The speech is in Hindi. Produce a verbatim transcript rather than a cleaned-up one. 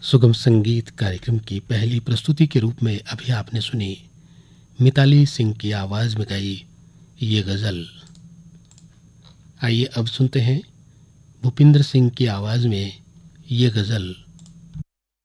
सुगम संगीत कार्यक्रम की पहली प्रस्तुति के रूप में अभी आपने सुनी मिताली सिंह की आवाज में गाई ये गजल। आइए अब सुनते हैं भूपिंदर सिंह की आवाज में ये गजल।